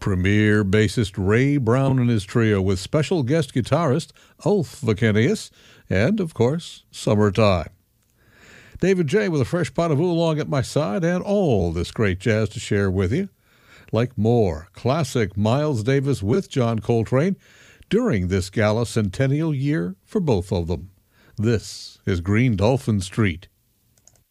premier bassist Ray Brown and his trio with special guest guitarist Ulf Vakenius, and, of course, Summertime. David J. with a fresh pot of oolong at my side and all this great jazz to share with you. Like more classic Miles Davis with John Coltrane during this gala centennial year for both of them. This is Green Dolphin Street.